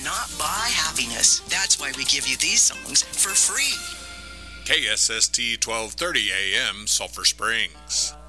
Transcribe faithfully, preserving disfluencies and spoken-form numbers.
not buy happiness. That's why we give you these songs for free. K S S T twelve thirty A M, Sulphur Springs.